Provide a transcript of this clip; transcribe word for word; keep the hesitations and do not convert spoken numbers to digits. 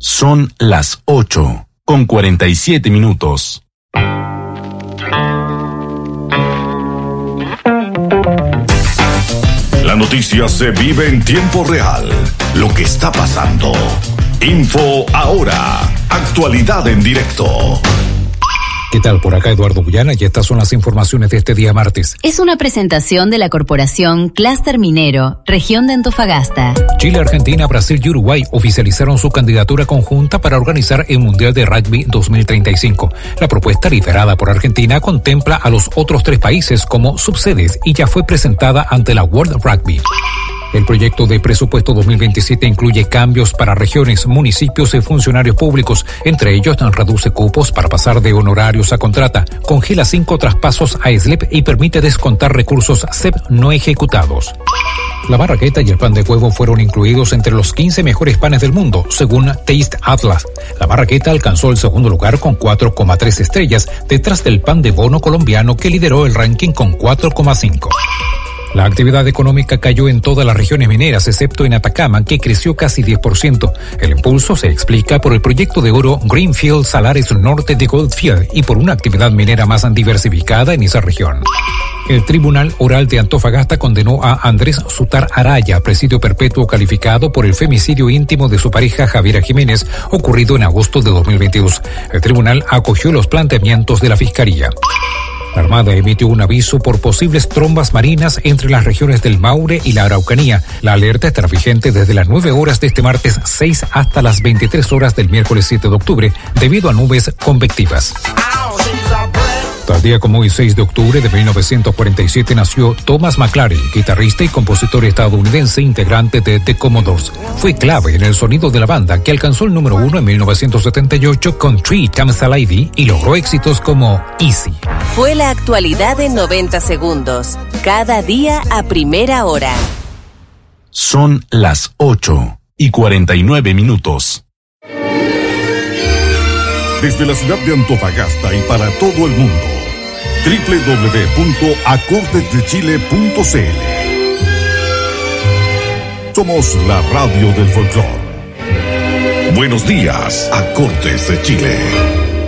Son las ocho, con cuarenta y siete minutos. La noticia se vive en tiempo real. Lo que está pasando. Info Ahora. Actualidad en directo. ¿Qué tal? Por acá Eduardo Bullana y estas son las informaciones de este día martes. Es una presentación de la Corporación Clúster Minero, Región de Antofagasta. Chile, Argentina, Brasil y Uruguay oficializaron su candidatura conjunta para organizar el Mundial de Rugby dos mil treinta y cinco. La propuesta liderada por Argentina contempla a los otros tres países como subsedes y ya fue presentada ante la World Rugby. El proyecto de presupuesto dos mil veintisiete incluye cambios para regiones, municipios y funcionarios públicos. Entre ellos, reduce cupos para pasar de honorarios a contrata, congela cinco traspasos a S L E P y permite descontar recursos C E P no ejecutados. La barraqueta y el pan de huevo fueron incluidos entre los quince mejores panes del mundo, según Taste Atlas. La barraqueta alcanzó el segundo lugar con cuatro coma tres estrellas, detrás del pan de bono colombiano que lideró el ranking con cuatro coma cinco. La actividad económica cayó en todas las regiones mineras, excepto en Atacama, que creció casi diez por ciento. El impulso se explica por el proyecto de oro Greenfield Salares Norte de Goldfield y por una actividad minera más diversificada en esa región. El Tribunal Oral de Antofagasta condenó a Andrés Sutar Araya a presidio perpetuo calificado por el femicidio íntimo de su pareja Javiera Jiménez, ocurrido en agosto de dos mil veintidós. El tribunal acogió los planteamientos de la Fiscalía. La Armada emitió un aviso por posibles trombas marinas entre las regiones del Maule y la Araucanía. La alerta estará vigente desde las nueve horas de este martes seis hasta las veintitrés horas del miércoles siete de octubre, debido a nubes convectivas. Tal día como hoy, seis de octubre de mil novecientos cuarenta y siete, nació Thomas McLaren, guitarrista y compositor estadounidense, integrante de The Commodores. Fue clave en el sonido de la banda, que alcanzó el número uno en mil novecientos setenta y ocho con Three Times a Lady y logró éxitos como Easy. Fue la actualidad en noventa segundos, cada día a primera hora. Son las ocho y cuarenta y nueve minutos. Desde la ciudad de Antofagasta y para todo el mundo, doble u doble u doble u punto acordes de chile punto c l. Somos la radio del folclore. Buenos días, Acordes de Chile.